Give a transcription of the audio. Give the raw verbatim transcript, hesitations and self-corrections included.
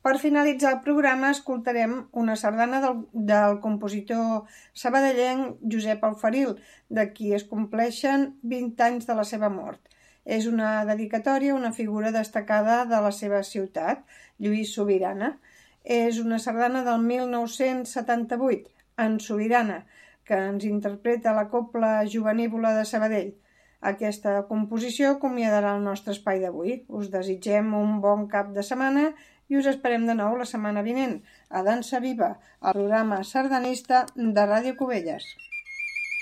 Per finalitzar el programa escoltarem una sardana del, del compositor sabadellenc Josep Alfaril, de qui es compleixen vint anys de la seva mort. És una dedicatòria a una figura destacada de la seva ciutat, Lluís Subirana. És una sardana del mil nou-cents setanta-vuit, en Sobirana, que ens interpreta la Cobla Jovenívola de Sabadell. Aquesta composició acomiadarà el nostre espai d'avui. Us desitgem un bon cap de setmana i us esperem de nou la setmana vinent a Dansa Viva, el programa sardanista de Ràdio Cubelles.